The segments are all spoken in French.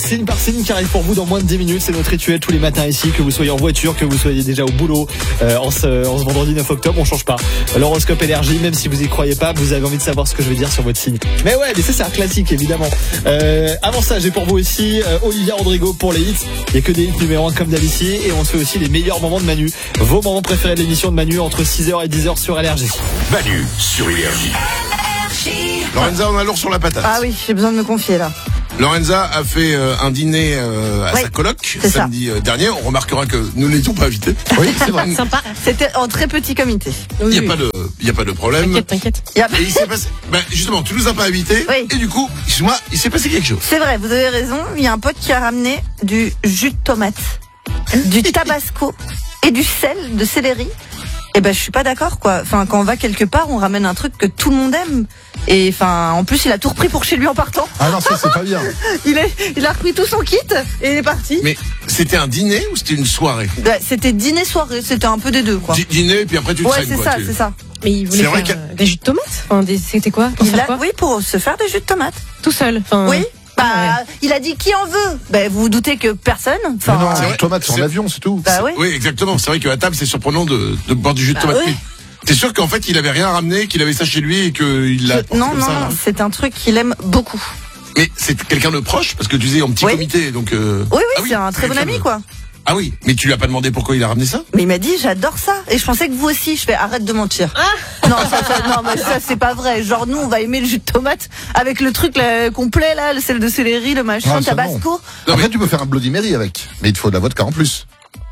signe par signe qui arrive pour vous dans moins de 10 minutes. C'est notre rituel tous les matins ici, que vous soyez en voiture, que vous soyez déjà au boulot. En ce vendredi 9 octobre, on change pas. L'horoscope énergie, même si vous y croyez pas, vous avez envie de savoir ce que je vais dire sur votre signe. Mais ouais, mais ça c'est un classique évidemment. Avant ça, j'ai pour vous aussi Olivia Rodrigo pour les hits. Il y a que des hits numéro 1 comme d'habitude, et on se fait aussi les meilleurs moments de Manu. Vos moments préférés de l'émission de Manu entre 6h et 10h sur LRJ. Manu sur Énergie. Lorenza, on a lourd sur la patate. Ah oui, j'ai besoin de me confier là. Lorenza a fait un dîner à sa coloc samedi dernier. On remarquera que nous n'étions pas invités. Oui, c'est vrai. Sympa. C'était en très petit comité. Il n'y a pas de problème. T'inquiète. Et il s'est passé. Justement, tu nous as pas invités. Oui. Et du coup, excuse-moi, il s'est passé quelque chose. C'est vrai, vous avez raison. Il y a un pote qui a ramené du jus de tomate, du tabasco et du sel de céleri. Et je suis pas d'accord quoi. Enfin, quand on va quelque part, on ramène un truc que tout le monde aime. Et enfin, en plus, il a tout repris pour chez lui en partant. Ah non, ça c'est pas bien. Il a repris tout son kit et il est parti. Mais c'était un dîner ou c'était une soirée? C'était dîner-soirée, c'était un peu des deux quoi. Dîner, puis après tu Ouais, traînes c'est quoi. ça, c'est ça. Mais il voulait faire des jus de tomates. Enfin, c'était quoi? Oui, pour se faire des jus de tomates. Tout seul. Enfin, oui. Il a dit qui en veut. Vous vous doutez que personne. Mais non, les tomates c'est en avion, c'est tout. Oui. Oui, exactement. C'est vrai qu'à table, c'est surprenant de boire du jus de tomate. Oui. T'es sûr qu'en fait, il avait rien ramené, qu'il avait ça chez lui et qu'il l'a. Non, c'est un truc qu'il aime beaucoup. Mais c'est quelqu'un de proche, parce que tu disais en petit comité, donc. Oui, c'est un très bon ami, quoi. Ah oui, mais tu lui as pas demandé pourquoi il a ramené ça? Mais il m'a dit j'adore ça et je pensais que vous aussi. Je fais arrête de mentir. Non, mais ça c'est pas vrai. Genre nous on va aimer le jus de tomate avec le truc là, complet là, le sel de céleri, le machin, le tabasco. Après tu peux faire un Bloody Mary avec, mais il te faut de la vodka en plus.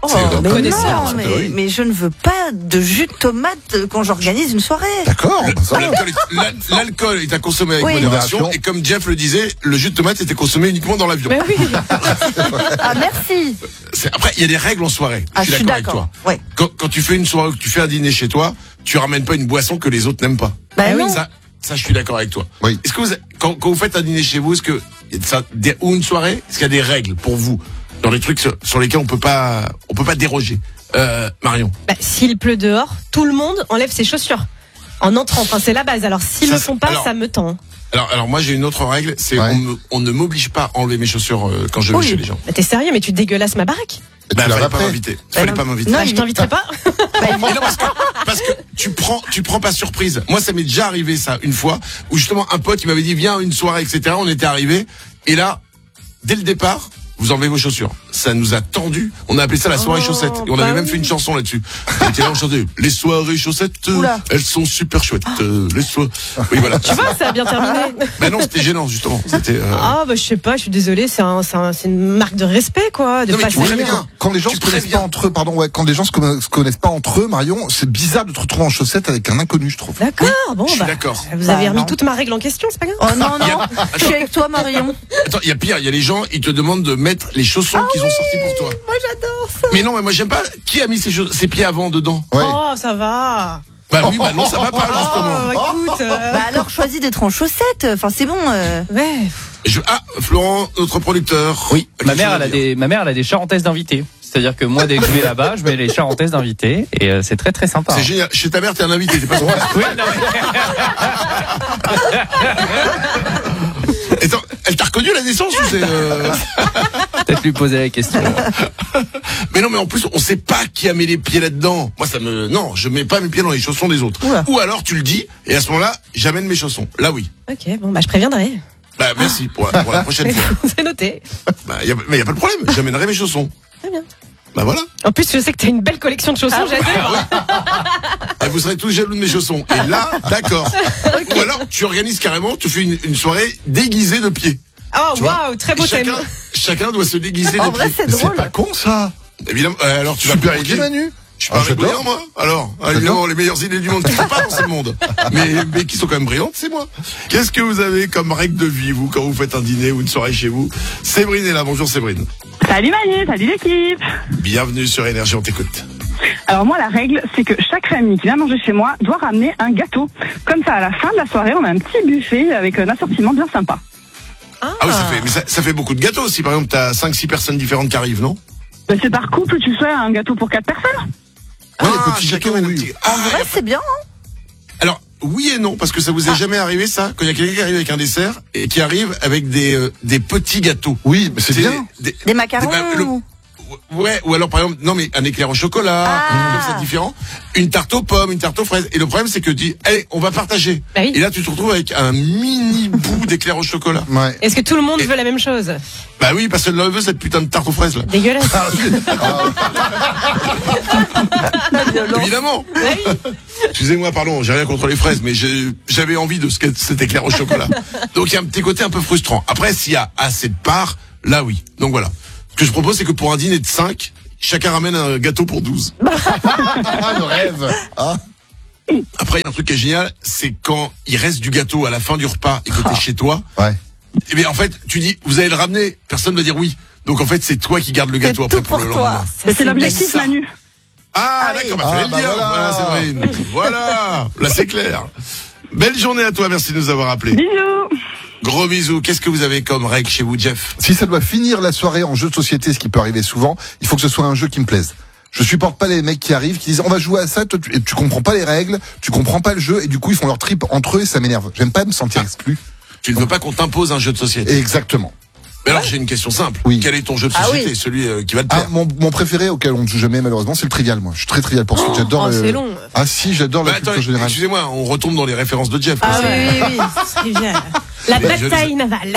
Mais je ne veux pas de jus de tomate quand j'organise une soirée. D'accord. L'alcool est à consommer avec modération. Et comme Jeff le disait, le jus de tomate était consommé uniquement dans l'avion. Mais oui. Ah merci. Après, il y a des règles en soirée. Je suis d'accord avec toi. Quand tu fais une soirée, que tu fais un dîner chez toi, tu ramènes pas une boisson que les autres n'aiment pas. Non. Ça, je suis d'accord avec toi. Oui. Est-ce que quand vous faites un dîner chez vous, ou une soirée, est-ce qu'il y a des règles pour vous? Dans les trucs sur lesquels on peut pas déroger. Marion. S'il pleut dehors, tout le monde enlève ses chaussures en entrant. Enfin, c'est la base. Alors s'ils le font pas, ça me tend. Alors moi j'ai une autre règle, c'est on ne m'oblige pas à enlever mes chaussures quand je vais chez les gens. T'es sérieux? Mais tu dégueulasses ma baraque? Fallait pas m'inviter. Fallait pas m'inviter. Non, je t'inviterai pas. Non, parce que tu prends pas surprise. Moi ça m'est déjà arrivé ça une fois où justement un pote il m'avait dit viens à une soirée etc. On était arrivé et là dès le départ. Vous enlevez vos chaussures. Ça nous a tendu. On a appelé ça la soirée chaussettes. Et on avait même fait une chanson là-dessus. On était là, on chantait les soirées chaussettes. Elles sont super chouettes. Les soirées. Oui, voilà. Tu vois, ça a bien terminé. Non, c'était gênant, justement. C'était, je sais pas, je suis désolée, c'est une marque de respect, quoi. De pas quand les gens se connaissent pas entre eux, quand les gens se connaissent pas entre eux, Marion, c'est bizarre de te retrouver en chaussettes avec un inconnu, je trouve. D'accord, je suis d'accord. Vous avez remis toute ma règle en question, c'est pas grave. Oh non, je suis avec toi, Marion. Attends, il y a pire, il y a les gens, ils te demandent de mettre les chaussons qu'ils ont sortis pour toi. Moi, j'adore ça. Mais non, mais moi, j'aime pas. Qui a mis ses pieds avant dedans? Oh, ça va. Oui, non, ça va pas, justement. Écoute. Alors, choisis d'être en chaussettes. Enfin, c'est bon. Ouais. Florent, notre producteur. Oui, ma mère, elle a des charentaises d'invités. C'est-à-dire que moi, dès que je vais là-bas, je mets les charentaises d'invités et c'est très très sympa. C'est génial. Chez ta mère, t'es un invité, t'es pas son Oui, non, Attends, elle t'a reconnu la naissance ou c'est Peut-être lui poser la question. Mais non, mais en plus, on sait pas qui a mis les pieds là-dedans. Moi, non, je mets pas mes pieds dans les chaussons des autres. Oula. Ou alors, tu le dis, et à ce moment-là, j'amène mes chaussons. Là, oui. Ok, bon, je préviendrai. Merci pour la prochaine fois. C'est noté. Mais y a pas de problème, j'amènerai mes chaussons. Très bien. Voilà. En plus, je sais que t'as une belle collection de chaussons, j'adore. Et vous serez tous jaloux de mes chaussons. Et là, d'accord. Ou alors, tu organises carrément, tu fais une soirée déguisée de pieds. Oh, waouh, très beau thème. Chacun doit se déguiser de En vrai, pieds. c'est drôle. C'est pas con ça. Évidemment, alors tu vas Super me idée, Manu. Je suis pas brillant, moi. Alors, évidemment, les meilleures idées du monde qui sont pas dans ce monde. Mais qui sont quand même brillantes, c'est moi. Qu'est-ce que vous avez comme règle de vie, vous, quand vous faites un dîner ou une soirée chez vous? Séverine est là. Bonjour, Séverine. Salut Manu, salut l'équipe. Bienvenue sur Énergie, on t'écoute. Alors moi, la règle, c'est que chaque famille qui vient manger chez moi doit ramener un gâteau. Comme ça, à la fin de la soirée, on a un petit buffet avec un assortiment bien sympa. Ah oui, ça fait beaucoup de gâteaux aussi. Par exemple, t'as 5-6 personnes différentes qui arrivent, non? C'est par couple, tu fais un gâteau pour 4 personnes. Ouais, les petits chacun gâteaux, a un oui. petit. En vrai, c'est bien. Alors, oui et non, parce que ça vous est jamais arrivé ça, quand il y a quelqu'un qui arrive avec un dessert et qui arrive avec des petits gâteaux. Oui, mais c'est bien. Des macarons. Ouais, ou alors par exemple, non mais un éclair au chocolat, c'est différent. Une tarte aux pommes, une tarte aux fraises. Et le problème c'est que tu dis, allez, on va partager. Bah oui. Et là tu te retrouves avec un mini bout d'éclair au chocolat. Ouais. Est-ce que tout le monde veut la même chose? Bah oui, parce que là veut cette putain de tarte aux fraises là. Dégueulasse. Évidemment. Bah oui. Excusez-moi, pardon, j'ai rien contre les fraises, mais j'avais envie de cet éclair au chocolat. Donc il y a un petit côté un peu frustrant. Après, s'il y a assez de parts, là oui. Donc voilà. Ce que je propose, c'est que pour un dîner de 5, chacun ramène un gâteau pour 12. Ah, le rêve. Ah. Après, il y a un truc qui est génial, c'est quand il reste du gâteau à la fin du repas et que t'es chez toi. Ouais. Et bien en fait, tu dis, vous allez le ramener, personne va dire oui. Donc en fait, c'est toi qui gardes le gâteau après pour le lendemain. C'est l'objectif, ça. Manu. Ah, d'accord, bah, fallait le dire. Voilà, Séverine. Voilà, là c'est clair. Belle journée à toi, merci de nous avoir appelés. Bisous. Gros bisous. Qu'est-ce que vous avez comme règle chez vous, Jeff? Si ça doit finir la soirée en jeu de société, ce qui peut arriver souvent, il faut que ce soit un jeu qui me plaise. Je supporte pas les mecs qui arrivent, qui disent on va jouer à ça, toi, tu comprends pas les règles, tu comprends pas le jeu, et du coup ils font leur trip entre eux et ça m'énerve. J'aime pas me sentir exclu. Tu ne veux pas qu'on t'impose un jeu de société? Exactement. Mais alors j'ai une question simple. Oui. Quel est ton jeu de société? Celui qui va te plaire? Mon préféré auquel on ne joue jamais malheureusement, c'est le Trivial. Moi, je suis très Trivial pour suite. J'adore. c'est long. Ah si, j'adore la culture générale. Excusez-moi, on retombe dans les références de Jeff. Ah oui, c'est bien. La bataille navale.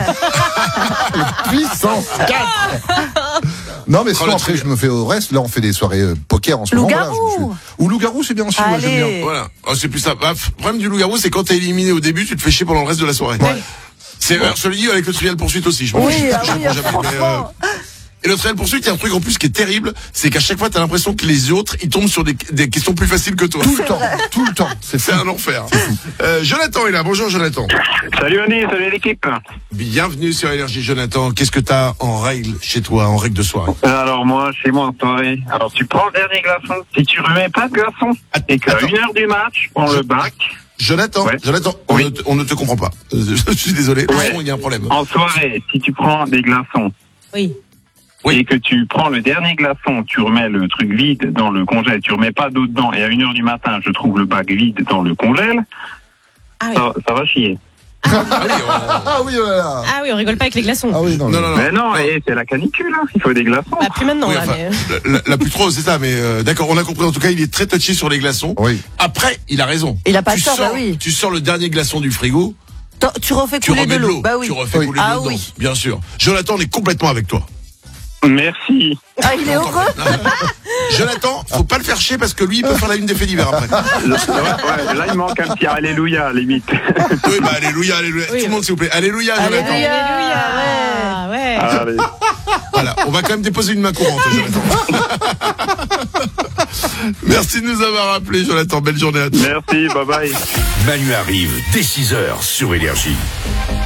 Puissance 4. Non mais sinon après je me fais au reste. Là on fait des soirées poker en ce moment. Loup-garou. Ou loup-garou c'est bien aussi. Moi, j'aime bien. Voilà. Oh, c'est plus ça. Bah, le problème du loup-garou, c'est quand t'es éliminé au début, tu te fais chier pendant le reste de la soirée. Ouais. C'est, je le dis avec le Trivial Poursuite aussi. Je m'en fiche. Je réponds jamais, franchement. Et le Trivial Poursuite, il y a un truc en plus qui est terrible, c'est qu'à chaque fois, t'as l'impression que les autres, ils tombent sur des questions plus faciles que toi. Tout le temps. C'est un enfer. Jonathan est là. Bonjour, Jonathan. Salut Andy, salut l'équipe. Bienvenue sur Énergie, Jonathan. Qu'est-ce que t'as en règle chez toi, en règle de soirée? Alors moi, chez moi en soirée, alors tu prends le dernier glaçon. Si tu remets pas de glaçon, et qu'à 1h du match, on le bac. Jonathan, Ouais. Jonathan, Oui. on ne te comprend pas. Je suis désolé. Ouais. Il y a un problème. En soirée, si tu prends des glaçons, Oui. Oui. et que tu prends le dernier glaçon, tu remets le truc vide dans le congèle, tu remets pas d'eau dedans, et à 1h du matin, je trouve le bac vide dans le congèle, Ah oui. ça va chier. Ah oui voilà. Ah oui, on rigole pas avec les glaçons. Ah oui non. Non. Mais non, et c'est la canicule, hein. Il faut des glaçons. Bah plus maintenant Oui, là. enfin, Mais... la plus trop, c'est ça, mais d'accord, on a compris. En tout cas, il est très touché sur les glaçons. Oui. Après, il a raison. Il a pas Tu tort, sors- bah oui. Tu sors le dernier glaçon du frigo, Tu refais tu couler remets de l'eau. Bah oui. Tu refais couler de Ah l'eau dedans, oui. bien sûr. Jonathan, on est complètement avec toi. Merci. Ah, il est heureux. Jonathan, faut pas le faire chier parce que lui, il peut faire la une des faits divers après. Ouais, là, il manque un petit alléluia, limite. Oui, bah, alléluia, alléluia. Oui. Tout le monde, s'il vous plaît. Alléluia, Jonathan. Alléluia. Ah ouais. Allez. Voilà, on va quand même déposer une main courante, Jonathan. Merci de nous avoir appelés, Jonathan. Belle journée à toi. Merci, bye bye. Manu arrive dès 6h sur Énergie.